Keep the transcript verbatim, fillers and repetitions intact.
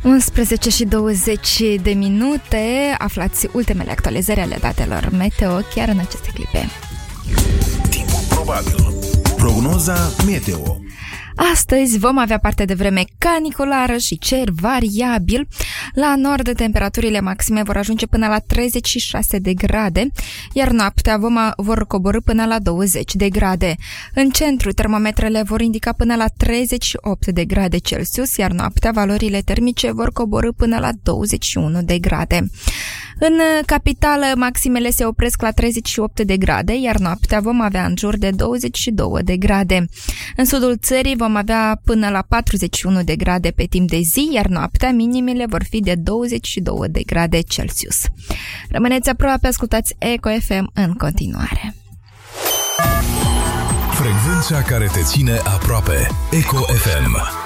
unsprezece și douăzeci de minute, aflați ultimele actualizări ale datelor meteo chiar în aceste clipe. Timpul probabil. Prognoza meteo. Astăzi vom avea parte de vreme caniculară și cer variabil. La nord, temperaturile maxime vor ajunge până la treizeci și șase de grade, iar noaptea vom a, vor coborî până la douăzeci de grade. În centru, termometrele vor indica până la treizeci și opt de grade Celsius, iar noaptea valorile termice vor coborî până la douăzeci și unu de grade. În capitală, maximele se opresc la treizeci și opt de grade, iar noaptea vom avea în jur de douăzeci și două de grade. În sudul țării vom avea până la patruzeci și unu de grade pe timp de zi, iar noaptea minimele vor fi de douăzeci și două de grade Celsius. Rămâneți aproape, ascultați Eco F M în continuare. Frecvența care te ține aproape. Eco F M.